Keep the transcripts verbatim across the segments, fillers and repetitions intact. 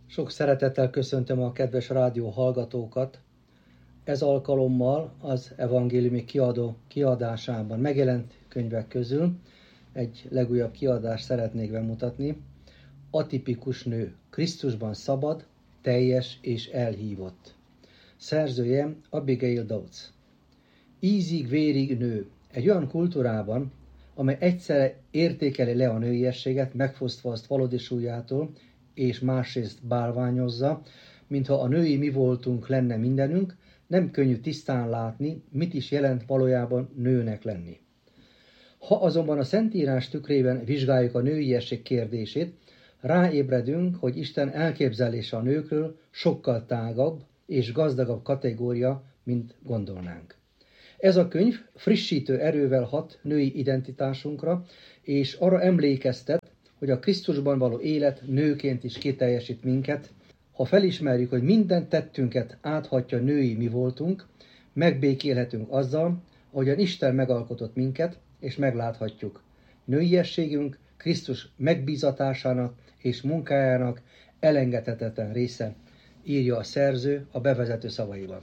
Sok szeretettel köszöntöm a kedves rádió hallgatókat. Ez alkalommal az evangéliumi kiadó kiadásában megjelent könyvek közül egy legújabb kiadást szeretnék bemutatni. Atipikus nő, Krisztusban szabad, teljes és elhívott. Szerzője Abigail Dodds. Ízig-vérig nő. Egy olyan kultúrában, amely egyszerre értékeli le a nőiességet, megfosztva azt valódi súlyától, és másrészt bálványozza, mintha a női mi voltunk lenne mindenünk, nem könnyű tisztán látni, mit is jelent valójában nőnek lenni. Ha azonban a Szentírás tükrében vizsgáljuk a nőiesség kérdését, ráébredünk, hogy Isten elképzelése a nőkről sokkal tágabb és gazdagabb kategória, mint gondolnánk. Ez a könyv frissítő erővel hat női identitásunkra, és arra emlékeztet, hogy a Krisztusban való élet nőként is kiteljesít minket. Ha felismerjük, hogy minden tettünket áthatja női mi voltunk, megbékélhetünk azzal, ahogyan Isten megalkotott minket, és megláthatjuk. Nőiességünk Krisztus megbízatásának és munkájának elengedhetetlen része, írja a szerző a bevezető szavaiban.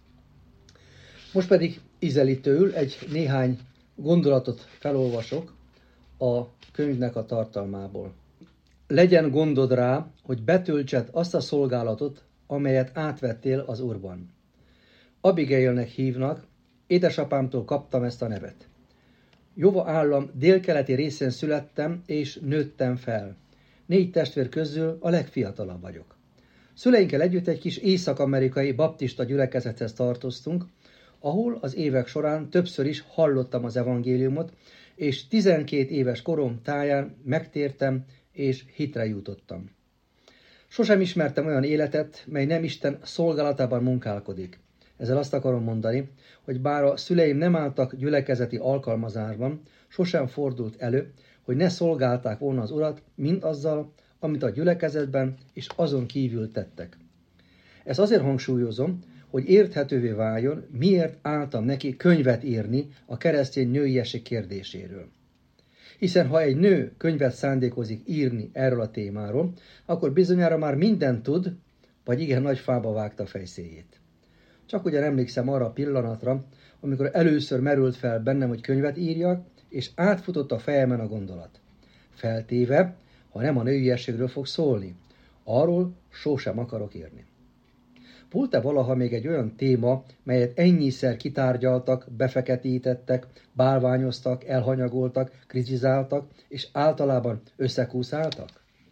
Most pedig ízelítőül egy néhány gondolatot felolvasok a könyvnek a tartalmából. Legyen gondod rá, hogy betöltsed azt a szolgálatot, amelyet átvettél az Úrban. Abigailnek hívnak, édesapámtól kaptam ezt a nevet. Jova állam délkeleti részén születtem és nőttem fel. Négy testvér közül a legfiatalabb vagyok. Szüleinkkel együtt egy kis észak-amerikai baptista gyülekezethez tartoztunk, ahol az évek során többször is hallottam az evangéliumot, és tizenkét éves korom táján megtértem és hitre jutottam. Sosem ismertem olyan életet, mely nem Isten szolgálatában munkálkodik. Ezzel azt akarom mondani, hogy bár a szüleim nem álltak gyülekezeti alkalmazásban, sosem fordult elő, hogy ne szolgálták volna az Urat, mind azzal, amit a gyülekezetben és azon kívül tettek. Ezt azért hangsúlyozom, hogy érthetővé váljon, miért álltam neki könyvet írni a keresztény nőiesség kérdéséről. Hiszen ha egy nő könyvet szándékozik írni erről a témáról, akkor bizonyára már mindent tud, vagy igen nagy fába vágta a fejszéjét. Csak ugyan emlékszem arra a pillanatra, amikor először merült fel bennem, hogy könyvet írjak, és átfutott a fejemen a gondolat. Feltéve, ha nem a nőiességről fog szólni, arról sosem akarok írni. Volt-e valaha még egy olyan téma, melyet ennyiszer kitárgyaltak, befeketítettek, bálványoztak, elhanyagoltak, kritizáltak, és általában összekúszáltak?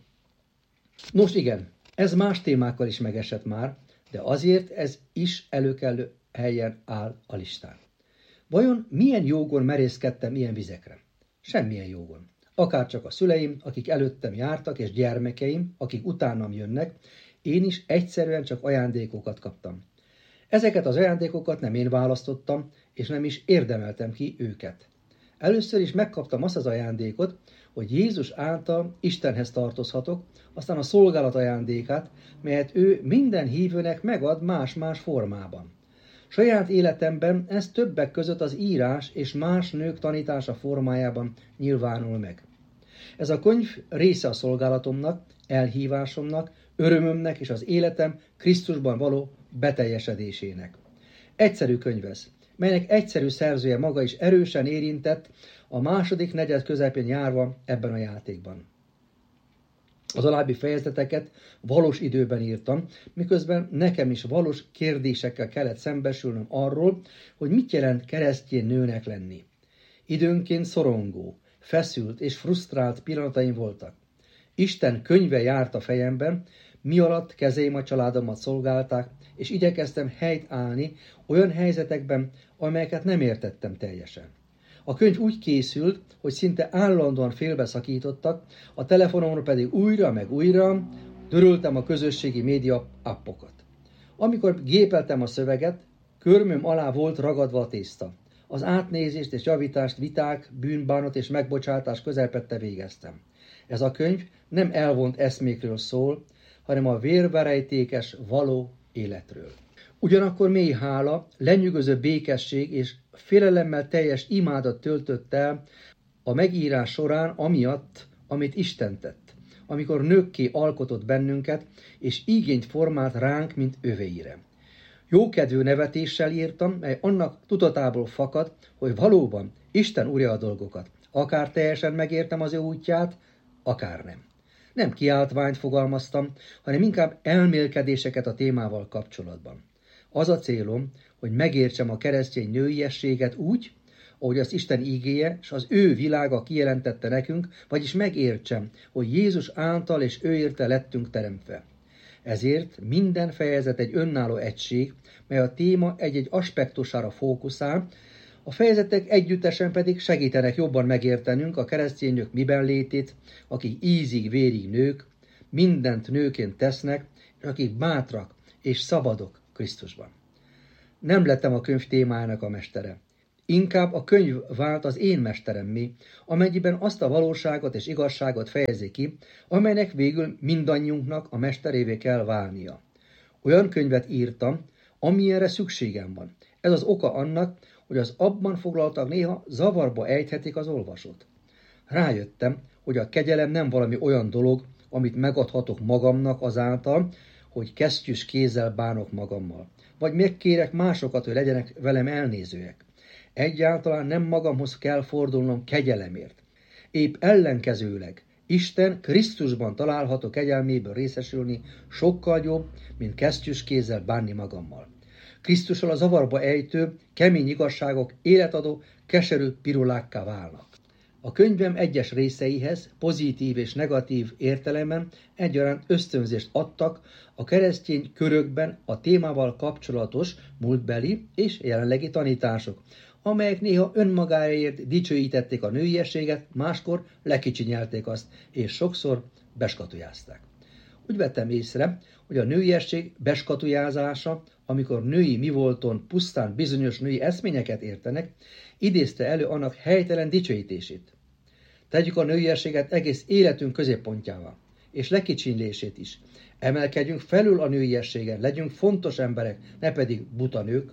Nos igen, ez más témákkal is megesett már, de azért ez is előkelő helyen áll a listán. Vajon milyen jogon merészkedtem ilyen vizekre? Semmilyen jogon. Akárcsak a szüleim, akik előttem jártak, és gyermekeim, akik utánam jönnek, én is egyszerűen csak ajándékokat kaptam. Ezeket az ajándékokat nem én választottam, és nem is érdemeltem ki őket. Először is megkaptam azt az ajándékot, hogy Jézus által Istenhez tartozhatok, aztán a szolgálat ajándékát, melyet ő minden hívőnek megad más-más formában. Saját életemben ez többek között az írás és más nők tanítása formájában nyilvánul meg. Ez a könyv része a szolgálatomnak, elhívásomnak, örömömnek és az életem Krisztusban való beteljesedésének. Egyszerű könyv ez, melynek egyszerű szerzője maga is erősen érintett a második negyed közepén járva ebben a játékban. Az alábbi fejezeteket valós időben írtam, miközben nekem is valós kérdésekkel kellett szembesülnöm arról, hogy mit jelent keresztény nőnek lenni. Időnként szorongó, feszült és frusztrált pillanataim voltak. Isten könyve járt a fejemben, mi alatt kezeim a családomat szolgálták, és igyekeztem helyt állni olyan helyzetekben, amelyeket nem értettem teljesen. A könyv úgy készült, hogy szinte állandóan félbeszakítottak, a telefonomra pedig újra meg újra töröltem a közösségi média appokat. Amikor gépeltem a szöveget, körmöm alá volt ragadva a tészta. Az átnézést és javítást viták, bűnbánat és megbocsátás közepette végeztem. Ez a könyv nem elvont eszmékről szól, hanem a vérverejtékes való életről. Ugyanakkor mély hála, lenyűgöző békesség és félelemmel teljes imádat töltött el a megírás során amiatt, amit Isten tett. amikor nőkké alkotott bennünket, és igényt formált ránk, mint övéire. Jókedvű nevetéssel írtam, mely annak tudatából fakad, hogy valóban Isten urja a dolgokat. Akár teljesen megértem az ő útját, akár nem. Nem kiáltványt fogalmaztam, hanem inkább elmélkedéseket a témával kapcsolatban. Az a célom, hogy megértsem a keresztény nőiességet úgy, ahogy az Isten ígéje, és az ő világa kijelentette nekünk, vagyis megértsem, hogy Jézus által és ő érte lettünk teremtve. Ezért minden fejezet egy önálló egység, mely a téma egy-egy aspektusára fókuszál, a fejezetek együttesen pedig segítenek jobban megértenünk a keresztény nők miben létét, akik ízig-vérig nők, mindent nőként tesznek, és akik bátrak és szabadok Krisztusban. Nem lettem a könyv témájának a mestere. Inkább a könyv vált az én mesteremmé, amennyiben azt a valóságot és igazságot fejezi ki, amelynek végül mindannyiunknak a mesterévé kell válnia. Olyan könyvet írtam, amilyenre szükségem van. Ez az oka annak, hogy az abban foglaltak néha zavarba ejthetik az olvasót. Rájöttem, hogy a kegyelem nem valami olyan dolog, amit megadhatok magamnak azáltal, hogy kesztyűs kézzel bánok magammal, vagy megkérek másokat, hogy legyenek velem elnézőek. Egyáltalán nem magamhoz kell fordulnom kegyelemért. Épp ellenkezőleg, Isten Krisztusban található kegyelméből részesülni sokkal jobb, mint kesztyűs kézzel bánni magammal. Krisztussal a zavarba ejtő, kemény igazságok életadó, keserű pirulákká válnak. A könyvem egyes részeihez pozitív és negatív értelemben egyaránt ösztönzést adtak a keresztény körökben a témával kapcsolatos múltbeli és jelenlegi tanítások, amelyek néha önmagáért dicsőítették a nőiességet, máskor lekicsinyelték azt, és sokszor beskatujázták. Úgy vettem észre, hogy a nőiesség beskatujázása, amikor női mivolton pusztán bizonyos női eszményeket értenek, idézte elő annak helytelen dicsőítését. Tegyük a nőiességet egész életünk középpontjává, és lekicsinlését is. Emelkedjünk felül a nőiességen, legyünk fontos emberek, ne pedig buta nők.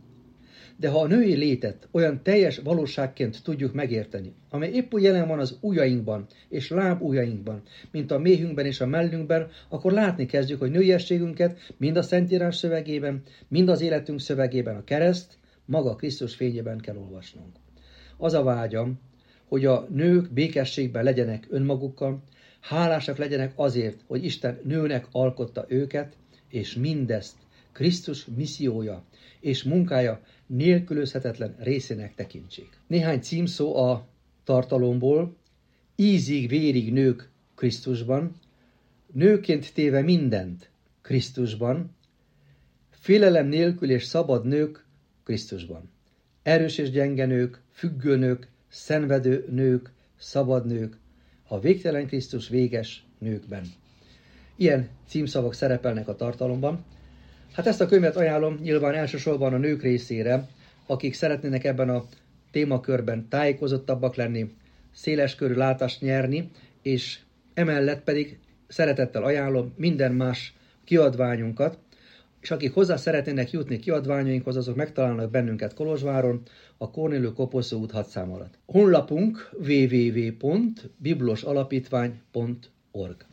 De ha a női létet olyan teljes valóságként tudjuk megérteni, amely épp úgy jelen van az ujjainkban és lábujjainkban, mint a méhünkben és a mellünkben, akkor látni kezdjük, hogy nőiességünket mind a Szentírás szövegében, mind az életünk szövegében a kereszt, maga Krisztus fényében kell olvasnunk. Az a vágyam, hogy a nők békességben legyenek önmagukkal, hálásak legyenek azért, hogy Isten nőnek alkotta őket, és mindezt Krisztus missziója és munkája nélkülözhetetlen részének tekintsék. Néhány címszó a tartalomból: ízig-vérig nők Krisztusban, nőként téve mindent Krisztusban, félelem nélkül és szabad nők Krisztusban, erős és gyenge nők, függő nők, szenvedő nők, szabad nők, a végtelen Krisztus véges nőkben. Ilyen címszavak szerepelnek a tartalomban. Hát ezt a könyvet ajánlom nyilván elsősorban a nők részére, akik szeretnének ebben a témakörben tájékozottabbak lenni, széleskörű látást nyerni, és emellett pedig szeretettel ajánlom minden más kiadványunkat, és akik hozzá szeretnének jutni kiadványainkhoz, azok megtalálnak bennünket Kolozsváron, a Kornél Koposzó út hat szám alatt. Honlapunk double-u double-u double-u pont biblos alapítvány pont org.